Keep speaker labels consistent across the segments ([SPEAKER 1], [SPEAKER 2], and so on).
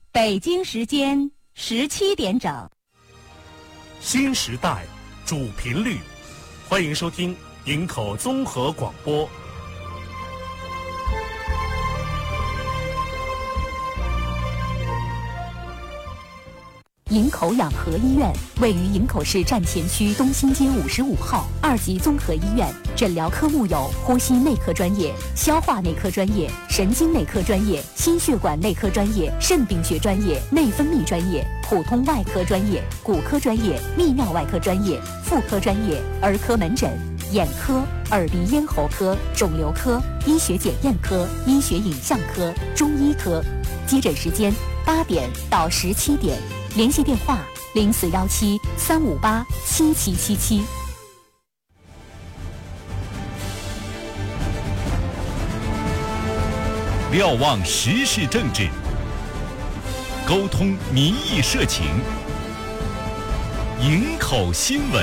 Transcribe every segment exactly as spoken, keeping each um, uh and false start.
[SPEAKER 1] 北京时间十七点整。
[SPEAKER 2] 新时代主频率，欢迎收听营口综合广播。
[SPEAKER 3] 营口养和医院位于营口市站前区东兴街五十五号，二级综合医院，诊疗科目有呼吸内科专业、消化内科专业、神经内科专业、心血管内科专业、肾病学专业、内分泌专业、普通外科专业、骨科专业、泌尿外科专业、妇科专业、儿科门诊、眼科、耳鼻咽喉科、肿瘤科、医学检验科、医学影像科、中医科。接诊时间八点到十七点。联系电话零四幺七三五八七七七七。
[SPEAKER 4] 瞭望时事政治，沟通民意社情，营口新闻。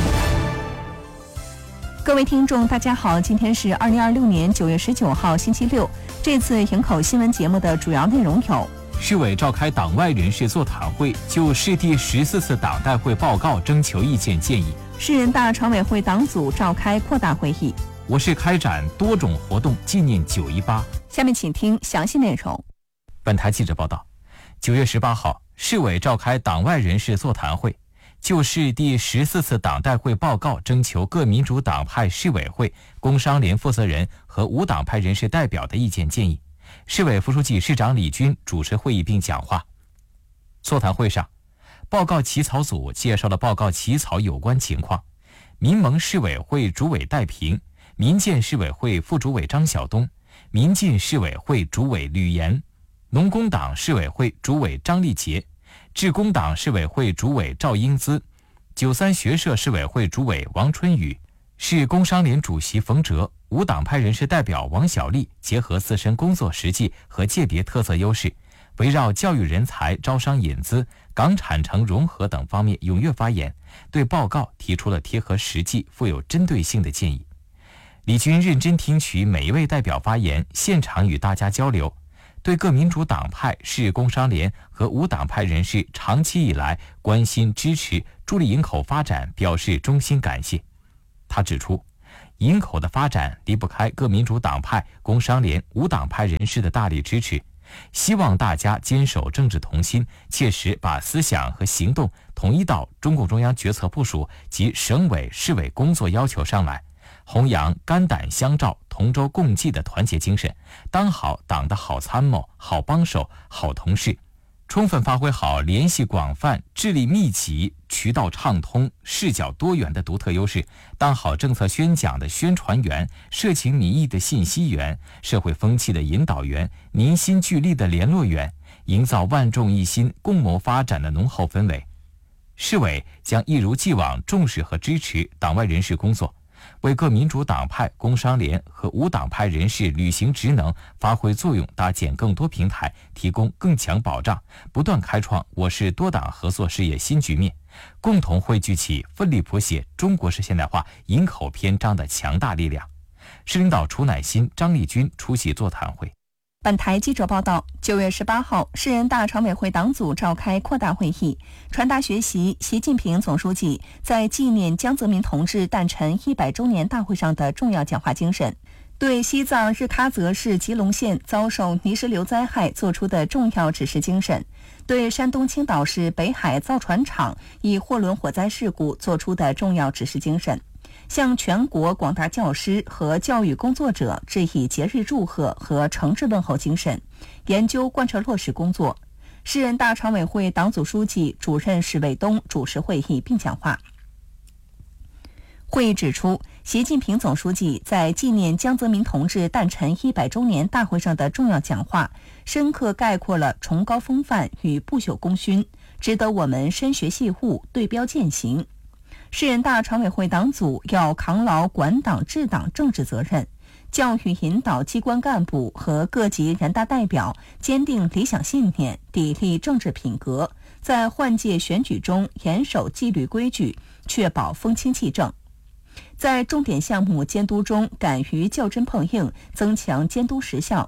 [SPEAKER 5] 各位听众大家好，今天是二零二六年九月十九号星期六。这次营口新闻节目的主要内容有：
[SPEAKER 6] 市委召开党外人士座谈会，就市第十四次党代会报告征求意见建议；
[SPEAKER 5] 市人大常委会党组召开扩大会议；
[SPEAKER 6] 我市开展多种活动纪念九一八。
[SPEAKER 5] 下面请听详细内容。
[SPEAKER 6] 本台记者报道，九月十八号，市委召开党外人士座谈会，就市第十四次党代会报告征求各民主党派市委会、工商联负责人和无党派人士代表的意见建议。市委副书记、市长李军主持会议并讲话。座谈会上，报告起草组介绍了报告起草有关情况。民盟市委会主委戴平、民建市委会副主委张晓东、民进市委会主委吕岩、农工党市委会主委张立杰、致公党市委会主委赵英姿、九三学社市委会主委王春雨、市工商联主席冯哲、无党派人士代表王小丽结合自身工作实际和界别特色优势，围绕教育人才、招商引资、港产城融合等方面踊跃发言，对报告提出了贴合实际、富有针对性的建议。李军认真听取每一位代表发言，现场与大家交流，对各民主党派、市工商联和无党派人士长期以来关心、支持、助力营口发展表示衷心感谢。他指出，营口的发展离不开各民主党派、工商联、无党派人士的大力支持，希望大家坚守政治同心，切实把思想和行动统一到中共中央决策部署及省委、市委工作要求上来，弘扬肝胆相照、同舟共济的团结精神，当好党的好参谋、好帮手、好同事，充分发挥好联系广泛、智力密集、渠道畅通、视角多元的独特优势，当好政策宣讲的宣传员、社情民意的信息源、社会风气的引导员、凝心聚力的联络员，营造万众一心、共谋发展的浓厚氛围。市委将一如既往重视和支持党外人士工作，为各民主党派、工商联和无党派人士履行职能、发挥作用搭建更多平台，提供更强保障，不断开创我市多党合作事业新局面，共同汇聚起奋力谱写中国式现代化营口篇章的强大力量。市领导楚乃馨、张立军出席座谈会。
[SPEAKER 5] 本台记者报道，九月十八号，市人大常委会党组召开扩大会议，传达学习习近平总书记在纪念江泽民同志诞辰一百周年大会上的重要讲话精神，对西藏日喀则市吉隆县遭受泥石流灾害作出的重要指示精神，对山东青岛市北海造船厂一货轮火灾事故作出的重要指示精神，向全国广大教师和教育工作者致以节日祝贺和诚挚问候精神，研究贯彻落实工作。市人大常委会党组书记、主任史卫东主持会议并讲话。会议指出，习近平总书记在纪念江泽民同志诞辰一百周年大会上的重要讲话，深刻概括了崇高风范与不朽功勋，值得我们深学细悟、对标践行。市人大常委会党组要扛牢管党治党政治责任，教育引导机关干部和各级人大代表坚定理想信念，砥砺政治品格，在换届选举中严守纪律规矩，确保风清气正。在重点项目监督中敢于较真碰硬，增强监督实效，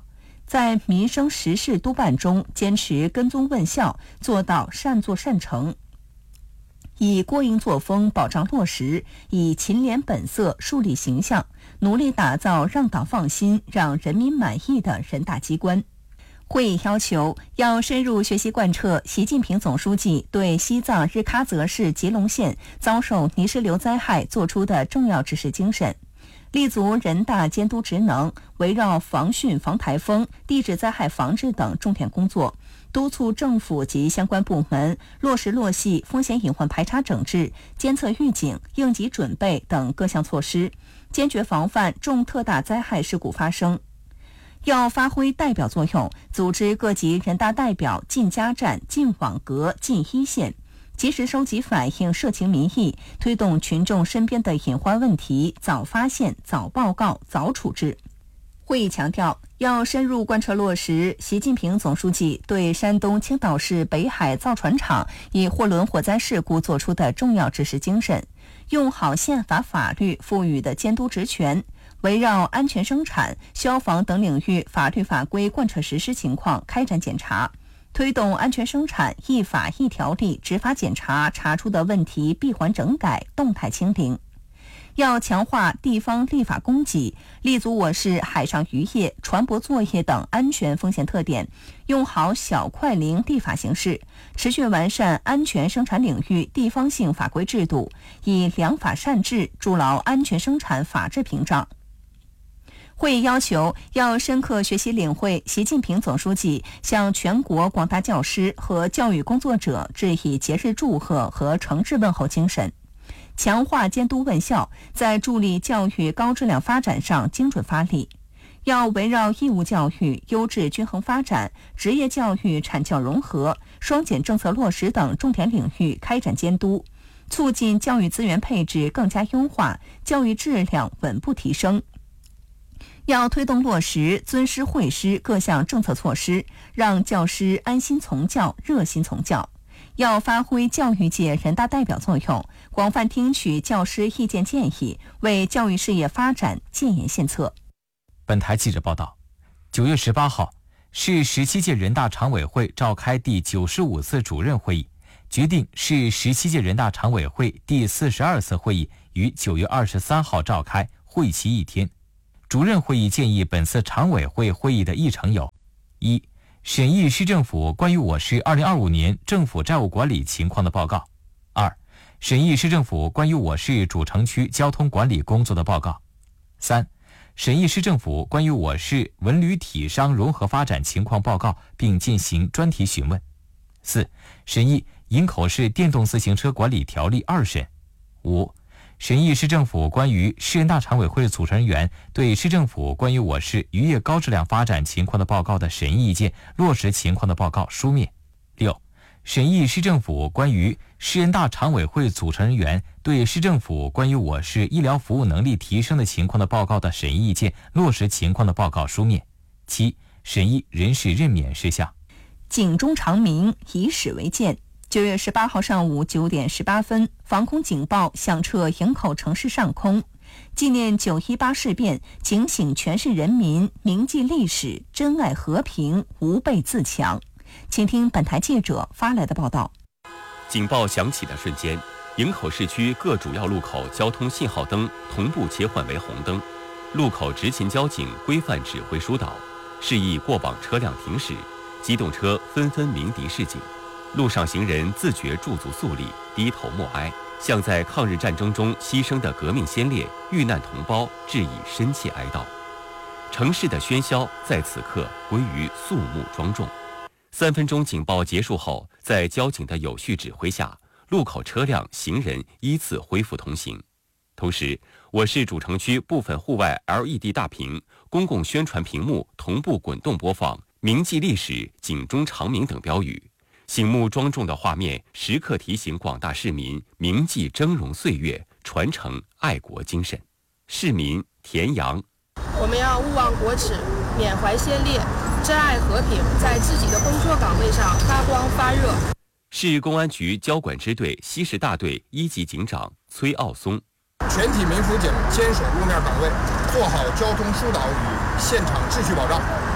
[SPEAKER 5] 在民生实事督办中坚持跟踪问效，做到善作善成，以过硬作风保障落实，以勤廉本色树立形象，努力打造让党放心、让人民满意的人大机关。会议要求要深入学习贯彻习近平总书记对西藏日喀则市吉隆县遭受泥石流灾害作出的重要指示精神，立足人大监督职能，围绕防汛、防台风、地质灾害防治等重点工作，督促政府及相关部门落实落细风险隐患排查整治、监测预警、应急准备等各项措施，坚决防范重特大灾害事故发生。要发挥代表作用，组织各级人大代表进家站、进网格、进一线，及时收集反映社情民意，推动群众身边的隐患问题早发现、早报告、早处置。会议强调，要深入贯彻落实习近平总书记对山东青岛市北海造船厂以货轮火灾事故作出的重要指示精神，用好宪法法律赋予的监督职权，围绕安全生产、消防等领域法律法规贯彻实施情况开展检查，推动安全生产一法一条例执法检查查出的问题闭环整改、动态清零。要强化地方立法供给，立足我市海上渔业、船舶作业等安全风险特点，用好小快灵立法形式，持续完善安全生产领域地方性法规制度，以良法善治筑牢安全生产法治屏障。会议要求要深刻学习领会习近平总书记向全国广大教师和教育工作者致以节日祝贺和诚挚问候精神，强化监督问效，在助力教育高质量发展上精准发力。要围绕义务教育优质均衡发展、职业教育产教融合、双减政策落实等重点领域开展监督，促进教育资源配置更加优化，教育质量稳步提升。要推动落实尊师惠师各项政策措施，让教师安心从教、热心从教。要发挥教育界人大代表作用，广泛听取教师意见建议，为教育事业发展建言献策。
[SPEAKER 6] 本台记者报道，九月十八号，市十七届人大常委会召开第九十五次主任会议，决定市十七届人大常委会第四十二次会议于九月二十三号召开，会期一天。主任会议建议本次常委会会议的议程有：一、审议市政府关于我市二零二五年政府债务管理情况的报告；二、审议市政府关于我市主城区交通管理工作的报告；三、审议市政府关于我市文旅体商融合发展情况报告，并进行专题询问；四、审议营口市电动自行车管理条例二审；五、审议市政府关于市人大常委会组成人员对市政府关于我市渔业高质量发展情况的报告的审议意见、落实情况的报告书面；六、审议市政府关于市人大常委会组成人员对市政府关于我市医疗服务能力提升的情况的报告的审议意见、落实情况的报告书面；七、审议人事任免事项。
[SPEAKER 5] 警钟长鸣，以史为鉴。九月十八号上午九点十八分，防空警报响彻营口城市上空，纪念九一八事变，警醒全市人民铭记历史，珍爱和平，无备自强。请听本台记者发来的报道。
[SPEAKER 7] 警报响起的瞬间，营口市区各主要路口交通信号灯同步切换为红灯，路口执勤交警规范指挥疏导，示意过往车辆停驶，机动车纷纷鸣笛示警。路上行人自觉驻足肃立，低头默哀，向在抗日战争中牺牲的革命先烈、遇难同胞致以深切哀悼。城市的喧嚣在此刻归于肃穆庄重。三分钟警报结束后，在交警的有序指挥下，路口车辆、行人依次恢复通行。同时，我市主城区部分户外 L E D 大屏、公共宣传屏幕同步滚动播放“铭记历史，警钟长鸣”等标语。醒目庄重的画面时刻提醒广大市民铭记峥嵘岁月，传承爱国精神。市民田阳：
[SPEAKER 8] 我们要勿忘国耻，缅怀先烈，珍爱和平，在自己的工作岗位上发光发热。
[SPEAKER 7] 市公安局交管支队西市大队一级警长崔奥松：
[SPEAKER 9] 全体民辅警坚守路面岗位，做好交通疏导与现场秩序保障，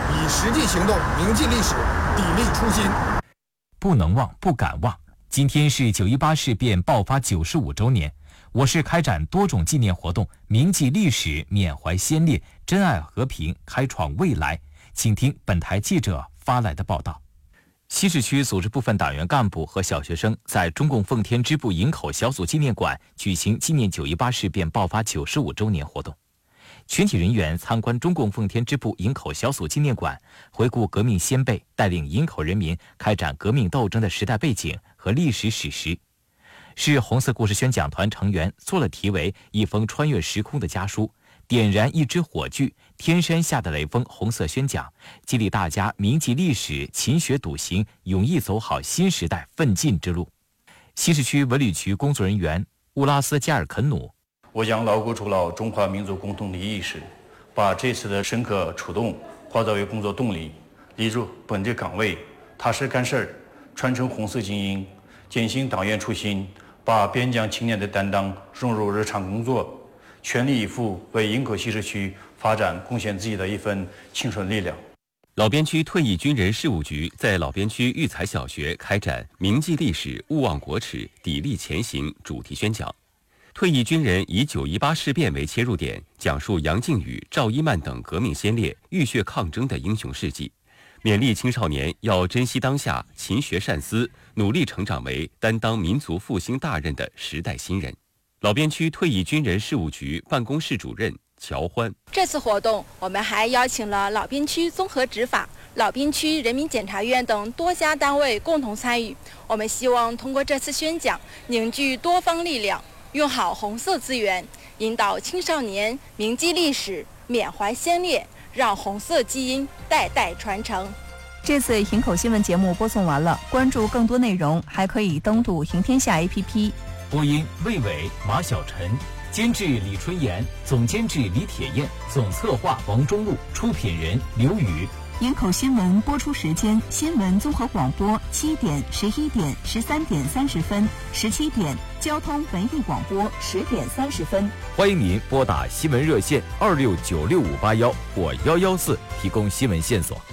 [SPEAKER 9] 以实际行动铭记历史，砥砺初心。
[SPEAKER 6] 不能忘，不敢忘。今天是九一八事变爆发九十五周年，我市开展多种纪念活动，铭记历史，缅怀先烈，珍爱和平，开创未来。请听本台记者发来的报道。西市区组织部分党员干部和小学生在中共奉天支部营口小组纪念馆举行纪念九一八事变爆发九十五周年活动。全体人员参观中共奉天支部营口小组纪念馆，回顾革命先辈带领营口人民开展革命斗争的时代背景和历史史实。市红色故事宣讲团成员做了题为《一封穿越时空的家书》，点燃一支火炬，天山下的雷锋红色宣讲，激励大家铭记历史，勤学笃行，勇毅走好新时代奋进之路。西市区文旅局工作人员乌拉斯加尔肯努，
[SPEAKER 10] 我将牢固筑牢中华民族共同体意识，把这次的深刻触动化作为工作动力，立足本职岗位，踏实干事儿，传承红色精英，践行党员初心，把边疆青年的担当融入日常工作，全力以赴为营口西市区发展贡献自己的一份青春力量。
[SPEAKER 7] 老边区退役军人事务局在老边区育才小学开展铭记历史，勿忘国耻，砥砺前行主题宣讲。退役军人以九一八事变为切入点，讲述杨靖宇、赵一曼等革命先烈浴血抗争的英雄事迹，勉励青少年要珍惜当下，勤学善思，努力成长为担当民族复兴大任的时代新人。老边区退役军人事务局办公室主任乔欢，
[SPEAKER 11] 这次活动我们还邀请了老边区综合执法、老边区人民检察院等多家单位共同参与。我们希望通过这次宣讲，凝聚多方力量，用好红色资源，引导青少年铭记历史，缅怀先烈，让红色基因代代传承。
[SPEAKER 5] 这次营口新闻节目播送完了，关注更多内容还可以登录营天下 A P P。
[SPEAKER 6] 播音魏伟、马晓晨，监制李春妍，总监制李铁燕，总策划王中路，出品人刘宇。
[SPEAKER 5] 营口新闻播出时间：新闻综合广播七点、十一点、十三点三十分、十七点；交通文艺广播十点三十分。
[SPEAKER 6] 欢迎您拨打新闻热线二六九六五八幺或幺幺四提供新闻线索。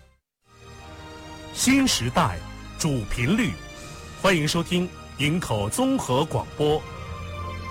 [SPEAKER 2] 新时代主频率，欢迎收听营口综合广播